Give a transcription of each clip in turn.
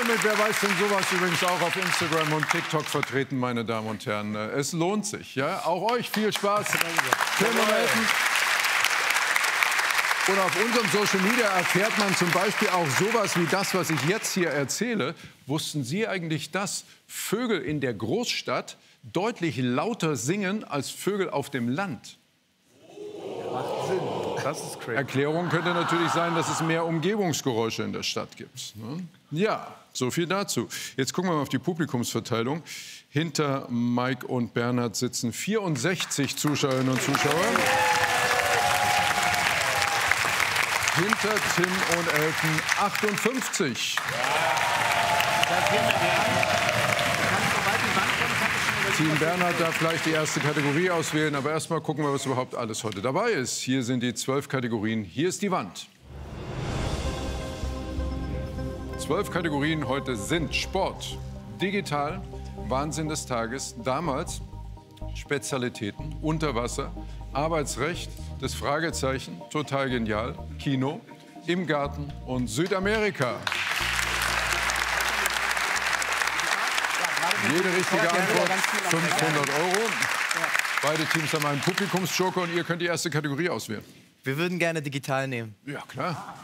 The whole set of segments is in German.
mit Wer weiß denn sowas übrigens auch auf Instagram und TikTok vertreten, meine Damen und Herren. Es lohnt sich, ja? Auch euch viel Spaß. Tim und Elton. Und auf unserem Social Media erfährt man zum Beispiel auch sowas wie das, was ich jetzt hier erzähle. Wussten Sie eigentlich, dass Vögel in der Großstadt deutlich lauter singen als Vögel auf dem Land? Macht Sinn. Das ist crazy. Erklärung könnte natürlich sein, dass es mehr Umgebungsgeräusche in der Stadt gibt. Ne? Ja, so viel dazu. Jetzt gucken wir mal auf die Publikumsverteilung. Hinter Mike und Bernhard sitzen 64 Zuschauerinnen und Zuschauer. Hinter Tim und Elton 58. Team Bernhard darf gleich die erste Kategorie auswählen. Aber erst mal gucken wir, was überhaupt alles heute dabei ist. Hier sind die 12 Kategorien. Hier ist die Wand. 12 Kategorien heute sind Sport, digital, Wahnsinn des Tages, damals, Spezialitäten, Unterwasser, Arbeitsrecht, das Fragezeichen, total genial, Kino, im Garten und Südamerika. Jede richtige Antwort 500 €. Beide Teams haben einen Publikumsjoker und ihr könnt die erste Kategorie auswählen. Wir würden gerne digital nehmen. Ja, klar.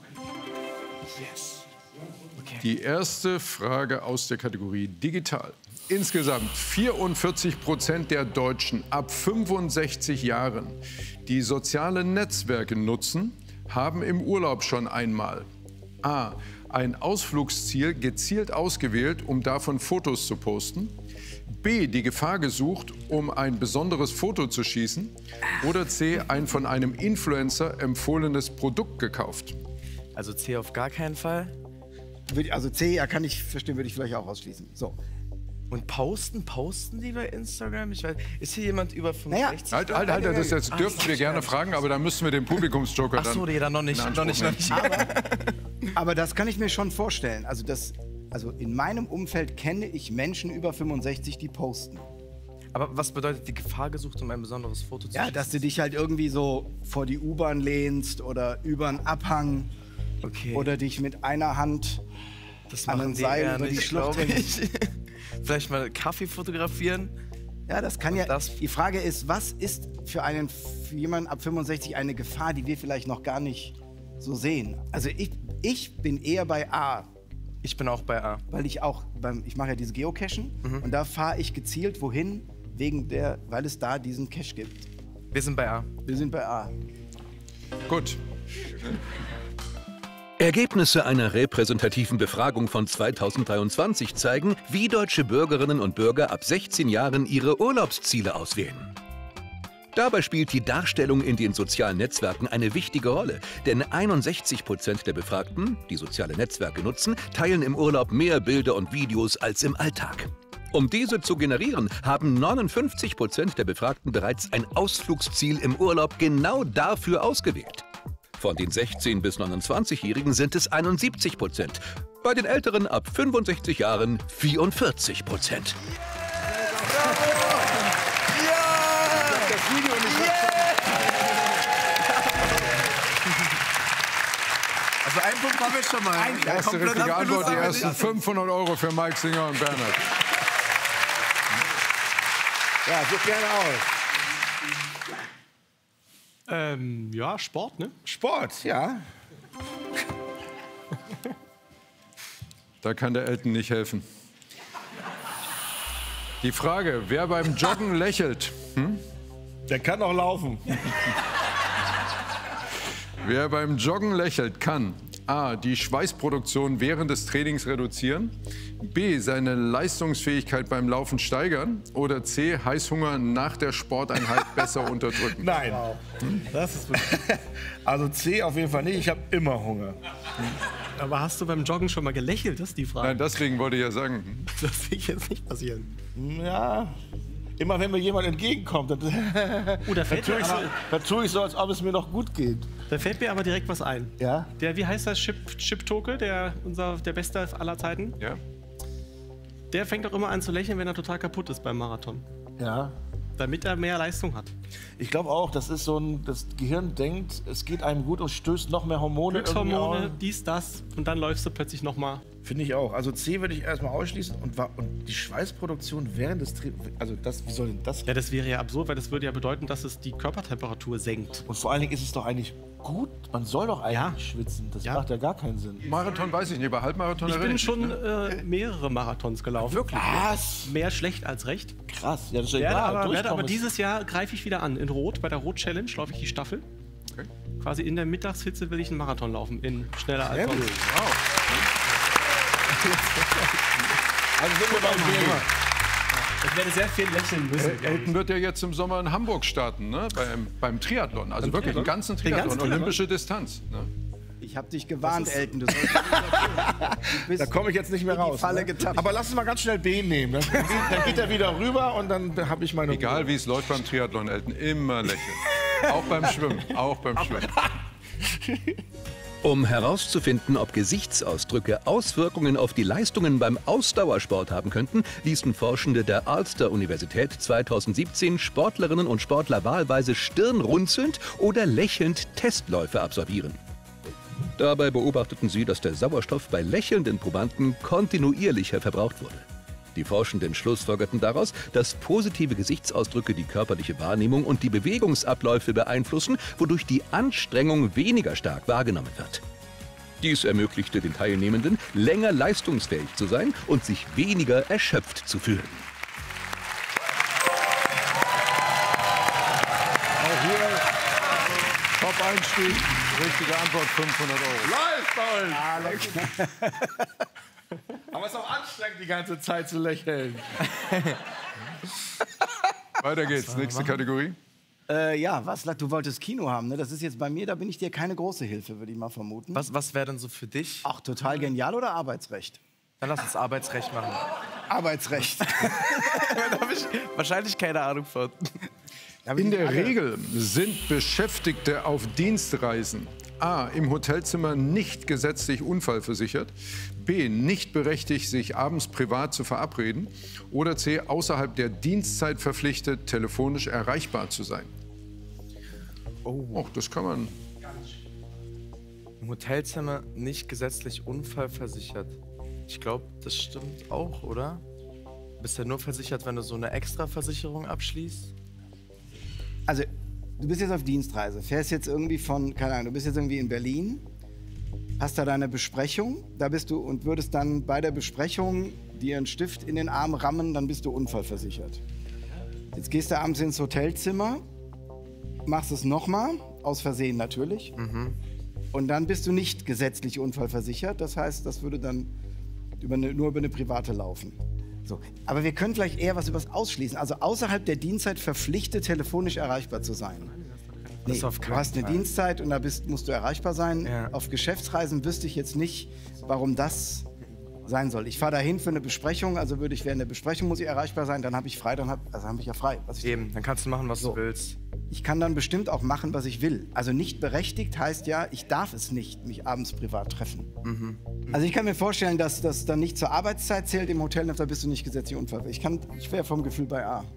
Die erste Frage aus der Kategorie digital. Insgesamt 44% der Deutschen ab 65 Jahren, die soziale Netzwerke nutzen, haben im Urlaub schon einmal A. ein Ausflugsziel gezielt ausgewählt, um davon Fotos zu posten, B. die Gefahr gesucht, um ein besonderes Foto zu schießen oder C. ein von einem Influencer empfohlenes Produkt gekauft. Also C auf gar keinen Fall. Also C, ja, kann ich verstehen, würde ich vielleicht auch ausschließen. So. Und posten die bei Instagram? Ich weiß, ist hier jemand über 65? Halt, das jetzt dürfen wir gerne fragen, aber dann müssen wir den Publikumsjoker dann... Ach so, dann noch nicht. Aber das kann ich mir schon vorstellen. Also in meinem Umfeld kenne ich Menschen über 65, die posten. Aber was bedeutet die Gefahr gesucht, um ein besonderes Foto zu schießen? Ja, dass du dich halt irgendwie so vor die U-Bahn lehnst oder über einen Abhang oder dich mit einer Hand an einem Seil über die Schlucht hängst. Vielleicht mal Kaffee fotografieren? Ja, das kann ja. Die Frage ist, was ist für jemanden ab 65 eine Gefahr, die wir vielleicht noch gar nicht so sehen? Also ich bin eher bei A. Ich bin auch bei A. Weil ich mache ja diese Geocachen und da fahre ich gezielt wohin, weil es da diesen Cache gibt. Wir sind bei A. Wir sind bei A. Gut. Ergebnisse einer repräsentativen Befragung von 2023 zeigen, wie deutsche Bürgerinnen und Bürger ab 16 Jahren ihre Urlaubsziele auswählen. Dabei spielt die Darstellung in den sozialen Netzwerken eine wichtige Rolle, denn 61% der Befragten, die soziale Netzwerke nutzen, teilen im Urlaub mehr Bilder und Videos als im Alltag. Um diese zu generieren, haben 59% der Befragten bereits ein Ausflugsziel im Urlaub genau dafür ausgewählt. Von den 16- bis 29-Jährigen sind es 71%. Bei den Älteren ab 65 Jahren 44%. Also einen Punkt haben wir schon mal. Die erste richtige Antwort, die ersten 500 € für Mike Singer und Bernhard. Ja, such gerne aus. Ja, Sport, ne? Sport, ja. Da kann der Elton nicht helfen. Die Frage, wer beim Joggen lächelt, der kann auch laufen. Wer beim Joggen lächelt, kann A. die Schweißproduktion während des Trainings reduzieren, B. seine Leistungsfähigkeit beim Laufen steigern oder C. Heißhunger nach der Sporteinheit besser unterdrücken. Nein, das ist also C auf jeden Fall nicht. Ich habe immer Hunger. Aber hast du beim Joggen schon mal gelächelt? Das ist die Frage. Nein, deswegen wollte ich ja sagen. Das will jetzt nicht passieren. Ja, immer wenn mir jemand entgegenkommt, dann tue ich so, als ob es mir noch gut geht. Da fällt mir aber direkt was ein. Ja? Wie heißt das? Chip Toke, der Beste aller Zeiten? Ja. Der fängt auch immer an zu lächeln, wenn er total kaputt ist beim Marathon. Ja. damit er mehr Leistung hat. Ich glaube auch, das ist so ein, das Gehirn denkt, es geht einem gut und stößt noch mehr Hormone Glückshormone, dies, das und dann läufst du plötzlich nochmal. Finde ich auch. Also C würde ich erstmal ausschließen und die Schweißproduktion während des also das, wie soll denn das? Ja, das wäre ja absurd, weil das würde ja bedeuten, dass es die Körpertemperatur senkt. Und vor allen Dingen ist es doch eigentlich gut, man soll doch eigentlich schwitzen. Das macht ja gar keinen Sinn. Marathon weiß ich nicht, aber Halbmarathon Ich bin erinnere schon mehrere Marathons gelaufen. Wirklich? Was? Mehr schlecht als recht. Krass. Ja, das ist ja Werde egal. aber dieses Jahr greife ich wieder an. In Rot, bei der Rot-Challenge laufe ich die Staffel. Okay. Quasi in der Mittagshitze will ich einen Marathon laufen, in schneller als sonst. Wow. Also sind wir beim B. Ich werde sehr viel lächeln müssen. Elton wird ja jetzt im Sommer in Hamburg starten, ne? beim Triathlon. Also wirklich den ganzen Triathlon, olympische Distanz. Ne? Ich habe dich gewarnt, Elton. Du bist Da komme ich jetzt nicht mehr raus. in die Falle Ne? getappt. Aber lass uns mal ganz schnell B nehmen. Dann geht er wieder rüber und dann habe ich meine Egal Ruhe. wie es läuft beim Triathlon, Elton, immer lächeln. Auch beim Schwimmen, auch beim Schwimmen. Um herauszufinden, ob Gesichtsausdrücke Auswirkungen auf die Leistungen beim Ausdauersport haben könnten, ließen Forschende der Ulster-Universität 2017 Sportlerinnen und Sportler wahlweise stirnrunzelnd oder lächelnd Testläufe absolvieren. Dabei beobachteten sie, dass der Sauerstoff bei lächelnden Probanden kontinuierlicher verbraucht wurde. Die Forschenden schlussfolgerten daraus, dass positive Gesichtsausdrücke die körperliche Wahrnehmung und die Bewegungsabläufe beeinflussen, wodurch die Anstrengung weniger stark wahrgenommen wird. Dies ermöglichte den Teilnehmenden, länger leistungsfähig zu sein und sich weniger erschöpft zu fühlen. Auch hier Top-Einstieg, richtige Antwort 500 €. Läuft bei uns! Aber es ist auch anstrengend, die ganze Zeit zu lächeln. Weiter geht's, nächste Kategorie. Ja, du wolltest Kino haben, ne? Das ist jetzt bei mir, da bin ich dir keine große Hilfe, würde ich mal vermuten. Was wäre denn so für dich? Ach, total genial oder Arbeitsrecht? Dann lass uns Arbeitsrecht machen. Arbeitsrecht. Da habe ich wahrscheinlich keine Ahnung von. In der Regel sind Beschäftigte auf Dienstreisen A. im Hotelzimmer nicht gesetzlich unfallversichert, B. nicht berechtigt, sich abends privat zu verabreden oder C. außerhalb der Dienstzeit verpflichtet, telefonisch erreichbar zu sein. Oh, das kann man. Im Hotelzimmer nicht gesetzlich unfallversichert. Ich glaube, das stimmt auch, oder? Du bist ja nur versichert, wenn du so eine Extraversicherung abschließt. Also, du bist jetzt auf Dienstreise, fährst jetzt irgendwie keine Ahnung, du bist jetzt irgendwie in Berlin, hast da deine Besprechung, da bist du und würdest dann bei der Besprechung dir einen Stift in den Arm rammen, dann bist du unfallversichert. Jetzt gehst du abends ins Hotelzimmer, machst es nochmal, aus Versehen natürlich, und dann bist du nicht gesetzlich unfallversichert, das heißt, das würde dann nur über eine private laufen. So. Aber wir können vielleicht eher was übers Ausschließen. Also außerhalb der Dienstzeit verpflichtet, telefonisch erreichbar zu sein. Nee, du hast eine Dienstzeit und da musst du erreichbar sein. Ja. Auf Geschäftsreisen wüsste ich jetzt nicht, warum das sein soll. Ich fahre dahin für eine Besprechung, also würde ich während der Besprechung muss ich erreichbar sein, dann habe ich frei, dann habe ich ja frei. Eben, dann kannst du machen, was du willst. Ich kann dann bestimmt auch machen, was ich will. Also nicht berechtigt heißt ja, ich darf es nicht, mich abends privat treffen. Also ich kann mir vorstellen, dass das dann nicht zur Arbeitszeit zählt im Hotel, da bist du nicht gesetzlich unfallversichert. Ich wäre vom Gefühl bei A.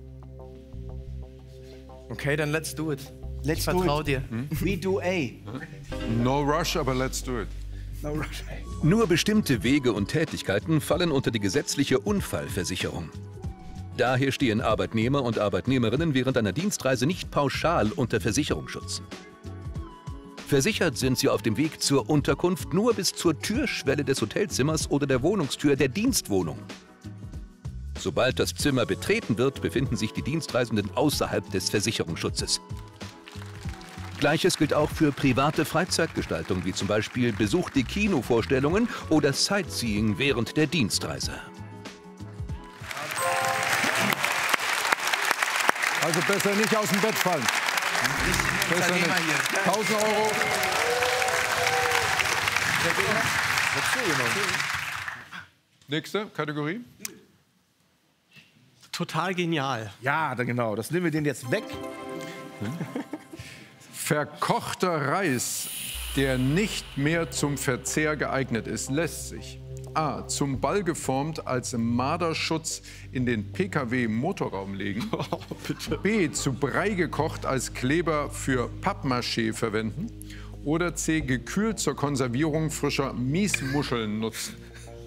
Okay, dann let's do it. Ich vertraue dir. We do A. No rush, aber let's do it. No rush. Nur bestimmte Wege und Tätigkeiten fallen unter die gesetzliche Unfallversicherung. Daher stehen Arbeitnehmer und Arbeitnehmerinnen während einer Dienstreise nicht pauschal unter Versicherungsschutz. Versichert sind sie auf dem Weg zur Unterkunft nur bis zur Türschwelle des Hotelzimmers oder der Wohnungstür der Dienstwohnung. Sobald das Zimmer betreten wird, befinden sich die Dienstreisenden außerhalb des Versicherungsschutzes. Gleiches gilt auch für private Freizeitgestaltung, wie zum Beispiel besuchte Kinovorstellungen oder Sightseeing während der Dienstreise. Also besser nicht aus dem Bett fallen. Besser nicht. 1.000 €. Nächste Kategorie. Total genial. Ja, dann genau. Das nehmen wir den jetzt weg. Verkochter Reis, der nicht mehr zum Verzehr geeignet ist, lässt sich A. Zum Ball geformt als Marderschutz in den Pkw-Motorraum legen. B. Zu Brei gekocht als Kleber für Pappmaché verwenden. Oder C. Gekühlt zur Konservierung frischer Miesmuscheln nutzen.